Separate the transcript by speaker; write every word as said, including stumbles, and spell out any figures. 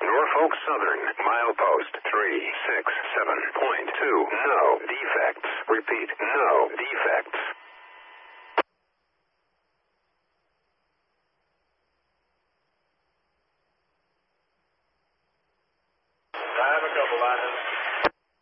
Speaker 1: Norfolk Southern, milepost three six seven point two. No defects. Repeat, no defects. I have a couple on it.